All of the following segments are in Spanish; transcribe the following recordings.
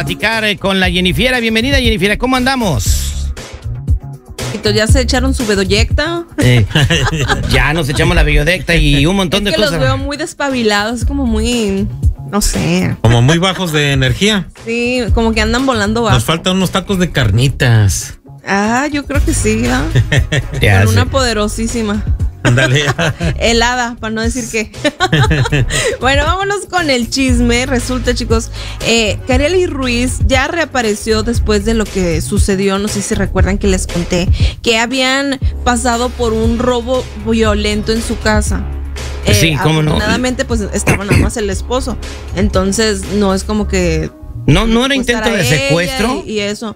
platicar con la Jennifiera. Bienvenida, Jennifiera, ¿cómo andamos? ¿Ya se echaron su bedoyecta? Ya nos echamos la bedoyecta y un montón de cosas. Los veo muy despabilados, como muy... No sé. Como muy bajos de energía. Sí, como que andan volando bajo. Nos faltan unos tacos de carnitas. Yo creo que sí, ¿no? Con una poderosísima. Ándale. Helada, para no decir qué. Bueno, vámonos con el chisme. Resulta, chicos, Karely Ruiz ya reapareció después de lo que sucedió. No sé si recuerdan que les conté que habían pasado por un robo violento en su casa. Sí, cómo no. Afortunadamente, pues estaba nada más el esposo. Entonces, no es como que. No era intento de secuestro. Y eso.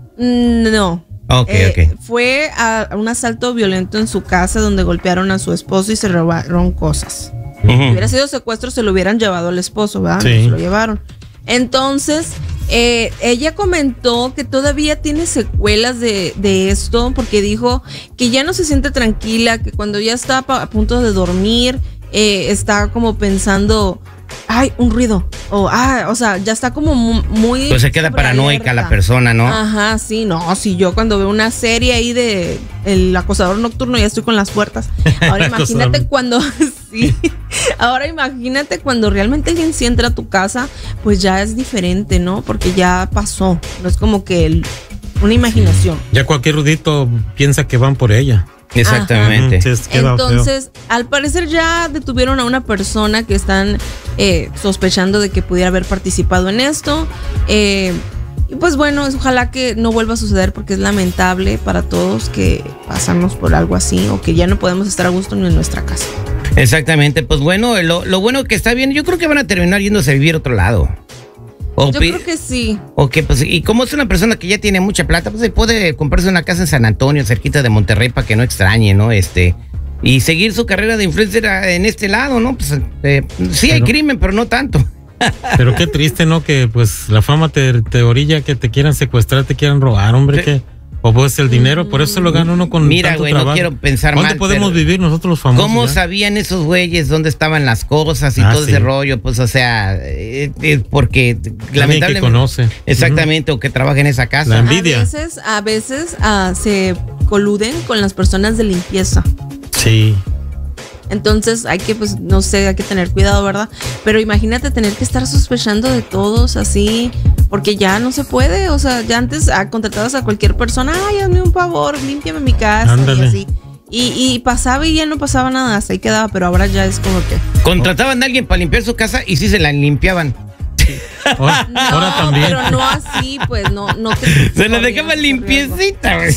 No. Okay. Fue a un asalto violento en su casa donde golpearon a su esposo y se robaron cosas. Si hubiera sido secuestro, se lo hubieran llevado al esposo, ¿verdad? Sí. Se lo llevaron. Entonces, ella comentó que todavía tiene secuelas de esto, porque dijo que ya no se siente tranquila, que cuando ya está a punto de dormir, está como pensando, ay, un ruido, o sea, ya está como muy... Pues se queda paranoica la persona, ¿no? Ajá, sí, no, sí, yo cuando veo una serie ahí de El Acosador Nocturno ya estoy con las puertas. Ahora imagínate cuando, sí, ahora imagínate cuando realmente alguien sí entra a tu casa, pues ya es diferente, ¿no? Porque ya pasó, no es como que una imaginación. Ya cualquier rudito piensa que van por ella. Exactamente. Entonces, al parecer ya detuvieron a una persona que están sospechando de que pudiera haber participado en esto. Y pues bueno, ojalá que no vuelva a suceder porque es lamentable para todos que pasamos por algo así o que ya no podemos estar a gusto ni en nuestra casa. Exactamente, pues bueno, lo bueno que está bien, yo creo que van a terminar yéndose a vivir a otro lado. Yo creo que sí. Ok, pues, y como es una persona que ya tiene mucha plata, pues se puede comprarse una casa en San Antonio, cerquita de Monterrey, para que no extrañe, ¿no? Y seguir su carrera de influencer en este lado, ¿no? Pues sí hay crimen, pero no tanto. Pero qué triste, ¿no? Que pues la fama te orilla que te quieran secuestrar, te quieran robar, hombre, que... O pues el dinero, por eso lo gana uno con Mira, tanto güey, trabajo. no quiero pensar mal. ¿Dónde podemos vivir nosotros los famosos? ¿Cómo sabían esos güeyes dónde estaban las cosas y todo ese rollo? Pues, o sea, porque lamentablemente que conoce. Exactamente, o que trabaja en esa casa. La envidia. A veces se coluden con las personas de limpieza. Sí. Entonces hay que, pues, no sé, hay que tener cuidado, ¿verdad? Pero imagínate tener que estar sospechando de todos así, porque ya no se puede, o sea, ya antes contratabas a cualquier persona, ay, hazme un favor, límpiame mi casa. Ándale. Y así. Y pasaba y ya no pasaba nada, hasta ahí quedaba, pero ahora ya es como que... Contrataban a alguien para limpiar su casa y sí se la limpiaban. Ahora también. Pero no así, pues, no se la dejaban limpiecita, güey.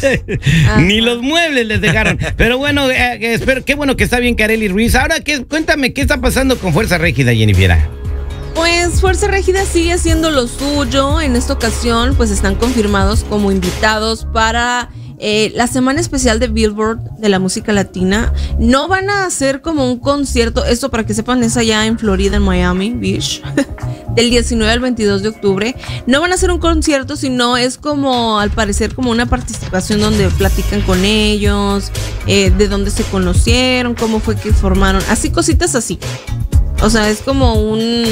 Ni los muebles les dejaron. Pero bueno, espero, qué bueno que está bien Karely Ruiz. Ahora, cuéntame, ¿qué está pasando con Fuerza Régida, Jennifiera? Pues Fuerza Régida sigue haciendo lo suyo. En esta ocasión, pues están confirmados como invitados para la semana especial de Billboard de la música latina. No van a hacer como un concierto, esto para que sepan es allá en Florida, en Miami Beach, del 19 al 22 de octubre. No van a hacer un concierto, sino es como, al parecer, como una participación donde platican con ellos, de dónde se conocieron, cómo fue que formaron, así cositas así. O sea, es como un...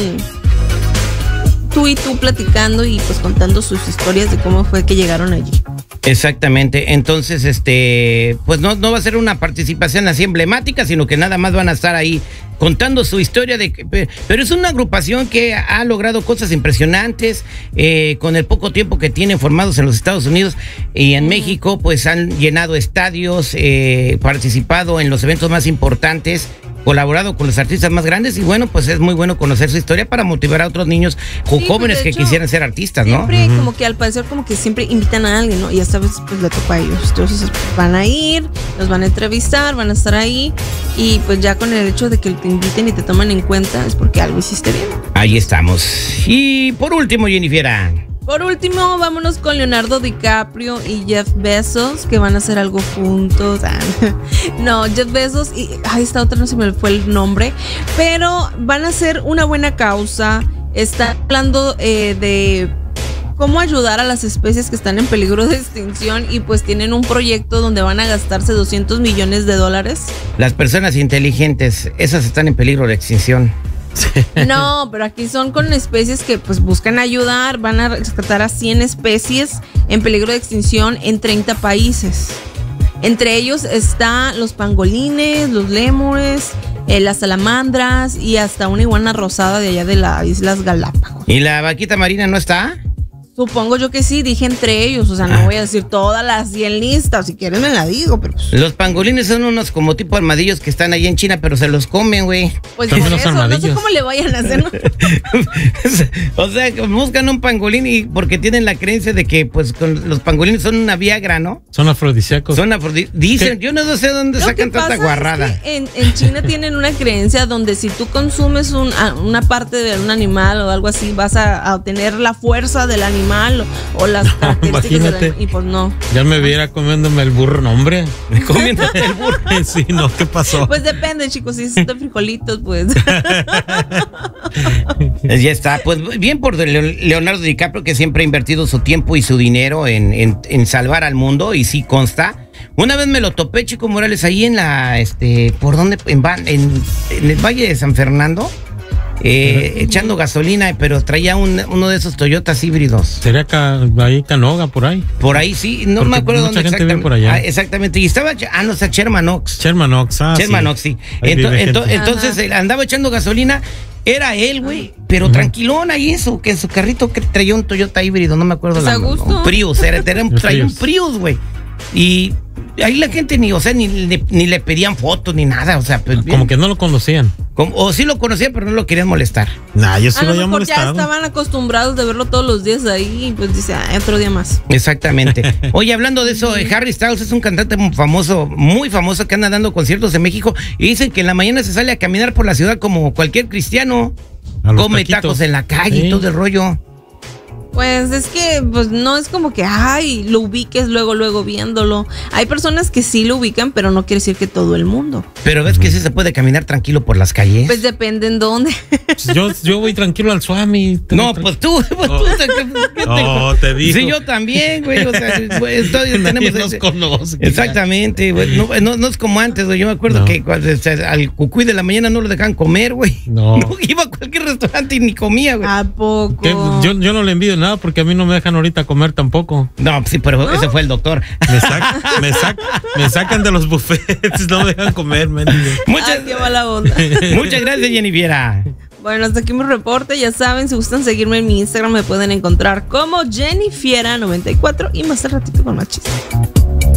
tú y tú platicando y pues contando sus historias de cómo fue que llegaron allí. Exactamente, entonces pues no va a ser una participación así emblemática, sino que nada más van a estar ahí contando su historia pero es una agrupación que ha logrado cosas impresionantes con el poco tiempo que tienen formados en los Estados Unidos y en México, pues han llenado estadios, participado en los eventos más importantes, colaborado con los artistas más grandes y bueno, pues es muy bueno conocer su historia para motivar a otros niños jóvenes que quisieran ser artistas, ¿no? Siempre como que al parecer como que siempre invitan a alguien, ¿no? Y esta vez pues le toca a ellos. Entonces van a ir, los van a entrevistar, van a estar ahí y pues ya con el hecho de que te inviten y te toman en cuenta es porque algo hiciste bien. Ahí estamos. Y por último, Jennifiera. Por último, vámonos con Leonardo DiCaprio y Jeff Bezos, que van a hacer algo juntos. No, Jeff Bezos y esta otra no se me fue el nombre, pero van a hacer una buena causa. Están hablando de cómo ayudar a las especies que están en peligro de extinción y pues tienen un proyecto donde van a gastarse $200 millones. Las personas inteligentes, esas están en peligro de extinción. No, pero aquí son con especies que pues buscan ayudar, van a rescatar a 100 especies en peligro de extinción en 30 países. Entre ellos están los pangolines, los lémures, las salamandras y hasta una iguana rosada de allá de las Islas Galápagos. ¿Y la vaquita marina no está? Supongo yo que sí, dije entre ellos, o sea, no voy a decir todas las 100 listas, si quieres me la digo, pero pues... Los pangolines son unos como tipo armadillos que están ahí en China, pero se los comen, güey. Pues por eso, no sé cómo le vayan a hacer, ¿no? O sea, buscan un pangolín y porque tienen la creencia de que pues con los pangolines son una viagra, ¿no? Son afrodisíacos. Dicen, yo no sé dónde sacan tanta guarrada. Es que en China tienen una creencia donde si tú consumes una parte de un animal o algo así, vas a obtener la fuerza del animal o las características del animal. Y pues no. Ya me viera comiéndome el burro, no, hombre. Comiéndote el burro. Sí, no, ¿qué pasó? Pues depende, chicos, si es de frijolitos, pues. Ya está, pues bien por Leonardo DiCaprio, que siempre ha invertido su tiempo y su dinero en salvar al mundo, y sí consta. Una vez me lo topé, Chico Morales, ahí en ¿por dónde? En el Valle de San Fernando. Echando gasolina, pero traía uno de esos Toyotas híbridos. Sería ahí Canoga, por ahí. Por ahí sí, no porque me acuerdo dónde exactamente. Por allá. Exactamente, y estaba, no sé, Sherman Oaks. Sherman Oaks, sí. Entonces andaba echando gasolina, era él, güey, pero tranquilón ahí que su carrito que traía un Toyota híbrido, no me acuerdo. Un Prius, traía un Prius, güey. Y ahí la gente ni le pedían fotos ni nada, o sea, pues como que no lo conocían. O sí lo conocían, pero no lo querían molestar. Nah, yo sí lo había molestado. Ya estaban acostumbrados de verlo todos los días ahí, y pues dice, otro día más. Exactamente. Oye, hablando de eso, Harry Styles es un cantante muy famoso, que anda dando conciertos en México, y dicen que en la mañana se sale a caminar por la ciudad como cualquier cristiano, come tacos en la calle y todo el rollo. Pues es que pues no es como que lo ubiques luego viéndolo. Hay personas que sí lo ubican, pero no quiere decir que todo el mundo. Pero ves que sí se puede caminar tranquilo por las calles. Pues depende en dónde. Yo voy tranquilo al Swami. No, pues tú. Te digo. Sí, yo también, güey. O sea, tenemos nos conoce. Exactamente, güey. No es como antes, güey. Yo me acuerdo que al cucuy de la mañana no lo dejaban comer, güey. No, iba a cualquier restaurante y ni comía, güey. ¿A poco? Yo no le envidio nada porque a mí no me dejan ahorita comer tampoco. No, sí, pero ese fue el doctor. Me sacan de los buffets, no me dejan comer, mendigo. Qué mala onda. Muchas gracias, Jennifiera. Bueno, hasta aquí mi reporte. Ya saben, si gustan seguirme en mi Instagram, me pueden encontrar como Jennifiera94 y más al ratito con más chistes.